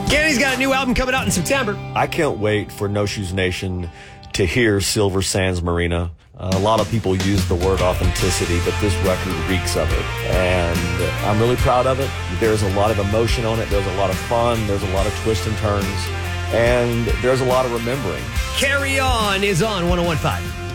Kenny's got a new album coming out in September. I can't wait for No Shoes Nation to hear Silver Sands Marina. A lot of people use the word authenticity, but this record reeks of it. And I'm really proud of it. There's a lot of emotion on it. There's a lot of fun. There's a lot of twists and turns. And there's a lot of remembering. Carry On is on 101.5.